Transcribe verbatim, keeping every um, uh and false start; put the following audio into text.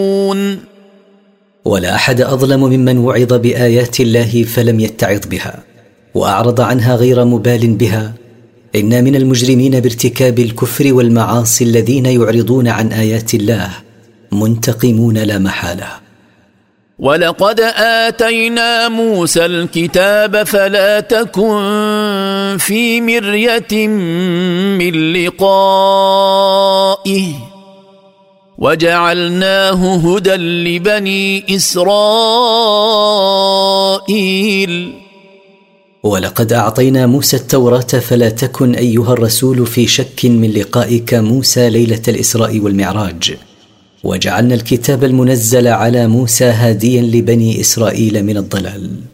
ولا أحد أظلم ممن وعظ بآيات الله فلم يتعظ بها وأعرض عنها غير مبال بها. إن من المجرمين بارتكاب الكفر والمعاصي الذين يعرضون عن آيات الله منتقمون لا محالة. ولقد آتينا موسى الكتاب فلا تكن في مرية من لقائه وجعلناه هدى لبني إسرائيل. ولقد أعطينا موسى التوراة فلا تكن أيها الرسول في شك من لقائك موسى ليلة الإسراء والمعراج، وجعلنا الكتاب المنزل على موسى هاديا لبني إسرائيل من الضلال.